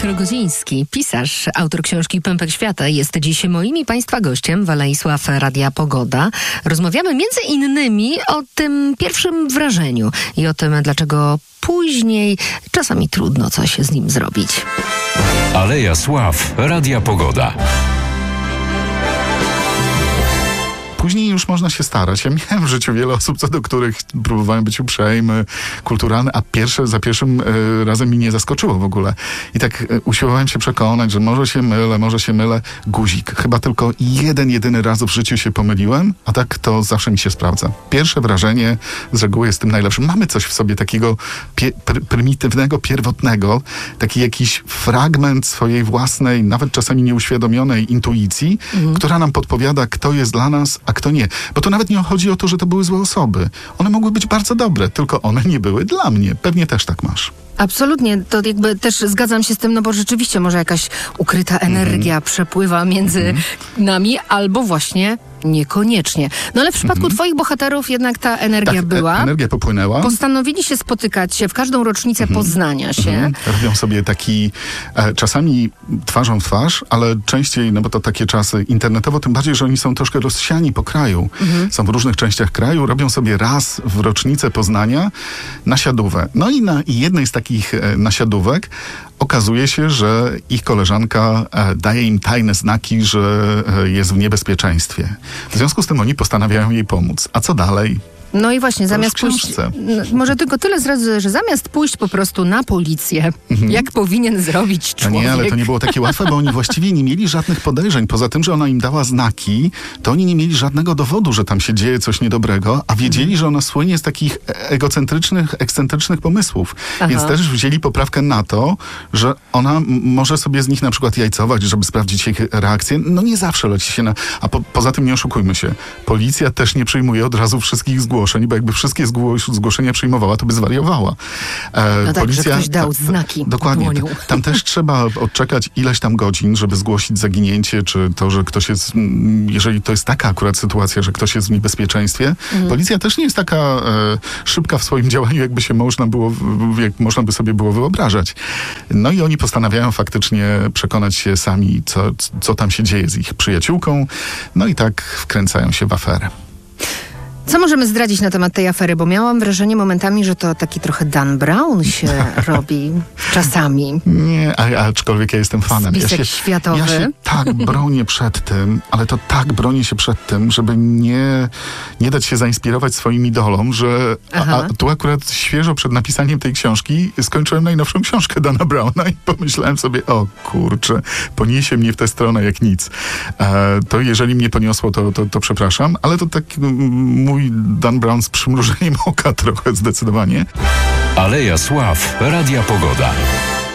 Rogoziński, pisarz, autor książki Pępek Świata, jest dziś moim i Państwa gościem w Alei Sław Radia Pogoda. Rozmawiamy między innymi o tym pierwszym wrażeniu i o tym, dlaczego później czasami trudno coś z nim zrobić. Aleja Sław Radia Pogoda. Później już można się starać. Ja miałem w życiu wiele osób, co do których próbowałem być uprzejmy, kulturalny, a za pierwszym razem mi nie zaskoczyło w ogóle. I tak usiłowałem się przekonać, że może się mylę. Guzik. Chyba tylko jedyny raz w życiu się pomyliłem, a tak to zawsze mi się sprawdza. Pierwsze wrażenie z reguły jest tym najlepszym. Mamy coś w sobie takiego prymitywnego, pierwotnego, taki jakiś fragment swojej własnej, nawet czasami nieuświadomionej intuicji, która nam podpowiada, kto jest dla nas, a kto nie. Bo to nawet nie chodzi o to, że to były złe osoby. One mogły być bardzo dobre, tylko one nie były dla mnie. Pewnie też tak masz. Absolutnie, to jakby też zgadzam się z tym, no bo rzeczywiście może jakaś ukryta energia przepływa między nami, albo właśnie niekoniecznie. No ale w przypadku twoich bohaterów jednak ta energia była. Energia popłynęła. Postanowili się spotykać w każdą rocznicę poznania się. Robią sobie taki, czasami twarzą w twarz, ale częściej, no bo to takie czasy internetowo, tym bardziej, że oni są troszkę rozsiani po kraju. Są w różnych częściach kraju, robią sobie raz w rocznicę Poznania nasiadówę. No i na jednej z takich nasiadówek okazuje się, że ich koleżanka daje im tajne znaki, że jest w niebezpieczeństwie. W związku z tym oni postanawiają jej pomóc. A co dalej? No i właśnie, zamiast pójść, może tylko tyle zrazu, że zamiast pójść po prostu na policję, jak powinien zrobić człowiek. No nie, ale to nie było takie łatwe, bo oni właściwie nie mieli żadnych podejrzeń. Poza tym, że ona im dała znaki, to oni nie mieli żadnego dowodu, że tam się dzieje coś niedobrego, a wiedzieli, że ona słynie z takich egocentrycznych, ekscentrycznych pomysłów. Więc też wzięli poprawkę na to, że ona może sobie z nich na przykład jajcować, żeby sprawdzić ich reakcję. No nie zawsze leci się na... A poza tym nie oszukujmy się. Policja też nie przyjmuje od razu wszystkich zgłoszeń, bo jakby wszystkie zgłoszenia przyjmowała, to by zwariowała. No tak, policja, że ktoś dał znaki. Dokładnie. Tam też trzeba odczekać ileś tam godzin, żeby zgłosić zaginięcie, czy to, że ktoś jest, jeżeli to jest taka akurat sytuacja, że ktoś jest w niebezpieczeństwie. Policja też nie jest taka szybka w swoim działaniu, jak można by sobie było wyobrażać. No i oni postanawiają faktycznie przekonać się sami, co tam się dzieje z ich przyjaciółką. No i tak wkręcają się w aferę. Co możemy zdradzić na temat tej afery? Bo miałam wrażenie momentami, że to taki trochę Dan Brown się robi czasami. Nie, aczkolwiek ja jestem fanem. Spisek światowy. Ja się tak bronię przed tym, ale to tak bronię się przed tym, żeby nie dać się zainspirować swoim idolom, że tu akurat świeżo przed napisaniem tej książki skończyłem najnowszą książkę Dana Browna i pomyślałem sobie, o kurczę, poniesie mnie w tę stronę jak nic. To jeżeli mnie poniosło, to przepraszam, ale to tak mój Dan Brown z przymrużeniem oka trochę zdecydowanie. Aleja Sław Radia Pogoda.